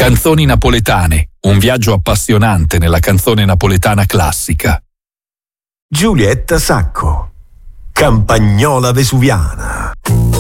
Canzoni napoletane, un viaggio appassionante nella canzone napoletana classica. Giulietta Sacco, Campagnola Vesuviana.